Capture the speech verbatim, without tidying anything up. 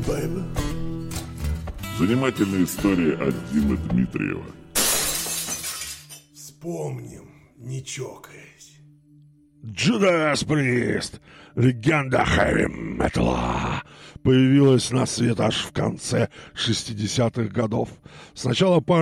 Baby. Занимательная история от Димы Дмитриева. Вспомним, не чокаясь. Judas Priest, легенда хэви-металла, появилась на свет аж в конце шестидесятых годов. Сначала